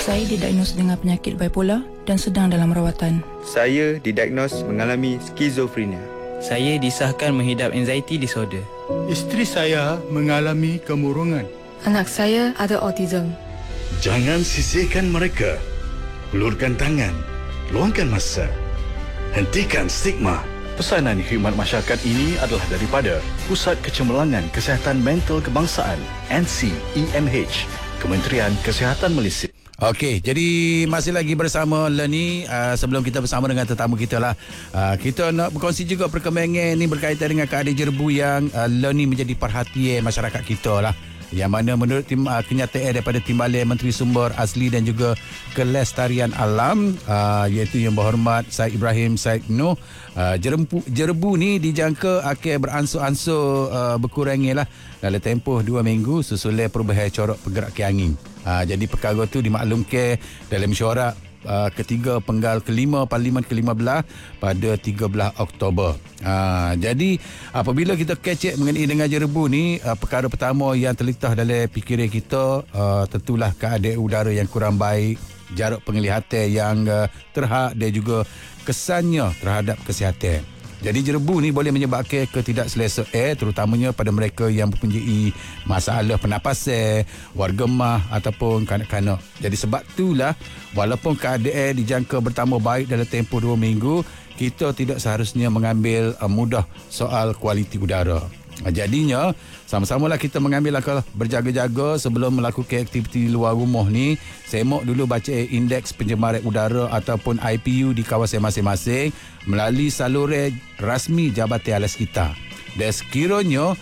Saya didiagnos dengan penyakit bipolar dan sedang dalam rawatan. Saya didiagnos mengalami skizofrenia. Saya disahkan mengidap anxiety disorder. Isteri saya mengalami kemurungan. Anak saya ada autism. Jangan sisihkan mereka. Ulurkan tangan. Luangkan masa. Hentikan stigma. Pesanan khidmat masyarakat ini adalah daripada Pusat Kecemerlangan Kesihatan Mental Kebangsaan NCEMH, Kementerian Kesihatan Malaysia. Okey, jadi masih lagi bersama Leni. Sebelum kita bersama dengan tetamu kita lah, kita nak berkongsi juga perkembangan ni berkaitan dengan keadaan jerbu yang Leni menjadi perhatian masyarakat kita lah. Yang mana menurut kenyataan daripada Timbalan Menteri Sumber Asli dan juga Kelestarian Alam, iaitu Yang Berhormat Said Ibrahim Said Noh, jerbu ni dijangka akan beransur-ansur berkurangnya lah dalam tempoh 2 minggu susulan perubahan corak pergerakan angin. Jadi perkara tu dimaklumkan dalam mesyuarat ketiga penggal kelima Parlimen ke-15 pada 13 Oktober. Jadi apabila kita kecek mengenai dengan jerbu ni, perkara pertama yang terlintas dalam fikiran kita tentulah keadaan udara yang kurang baik, jarak penglihatan yang terhad dan juga kesannya terhadap kesihatan. Jadi jerbu ni boleh menyebabkan ketidakselesa air, terutamanya pada mereka yang mempunyai masalah pernafasan, warga mah ataupun kanak-kanak. Jadi sebab itulah walaupun keadaan dijangka bertambah baik dalam tempoh 2 minggu, kita tidak seharusnya mengambil mudah soal kualiti udara. Jadinya sama-samalah kita mengambil langkah berjaga-jaga sebelum melakukan aktiviti luar rumah ni. Semak dulu baca indeks pencemaran udara ataupun IPU di kawasan masing-masing melalui saluran rasmi Jabatan Alas kita. Dan sekiranya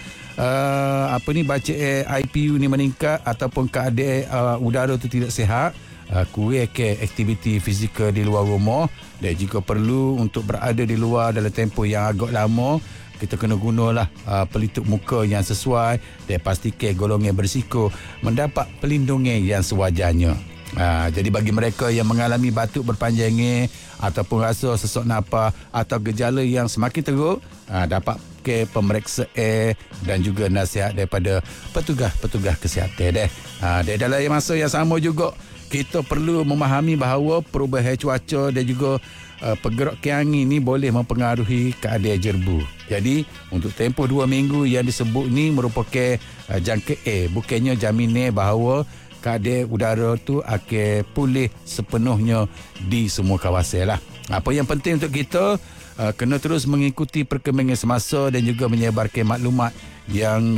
baca IPU ni meningkat ataupun keadaan udara tu tidak sihat, kurangkan aktiviti fizikal di luar rumah, dan jika perlu untuk berada di luar dalam tempoh yang agak lama, kita kena gunalah pelitup muka yang sesuai dan pastikan golongan berisiko mendapat perlindungan yang sewajarnya. Jadi bagi mereka yang mengalami batuk berpanjangnya ataupun rasa sesak napas atau gejala yang semakin teruk, dapat ke pemeriksa air dan juga nasihat daripada petugas-petugas kesihatan. Dan dalam masa yang sama juga, kita perlu memahami bahawa perubahan cuaca dan juga pergerakan angin ni boleh mempengaruhi keadaan jerbu. Jadi untuk tempoh 2 minggu yang disebut ni merupakan jangka bukannya jaminan bahawa keadaan udara tu akan pulih sepenuhnya di semua kawasan lah. Apa yang penting untuk kita, kena terus mengikuti perkembangan semasa dan juga menyebarkan maklumat yang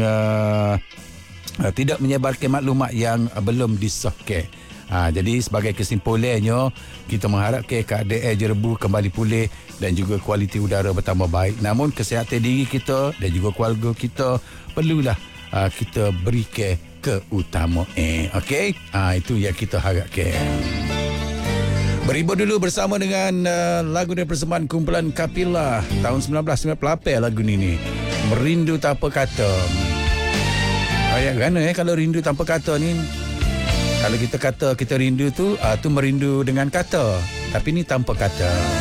tidak menyebarkan maklumat yang belum disahkan. Jadi sebagai kesimpulannya, kita mengharapkan keadaan jerbu kembali pulih dan juga kualiti udara bertambah baik. Namun kesihatan diri kita dan juga keluarga kita perlulah kita berikan keutamaan. Okey? Itu yang kita harapkan. Berhibur dulu bersama dengan lagu dari persembahan kumpulan Kapila tahun 1998 lagu ni. Merindu Tanpa Kata. Ayat gana kalau rindu tanpa kata ni. Kalau kita kata kita rindu tu merindu dengan kata. Tapi ni tanpa kata.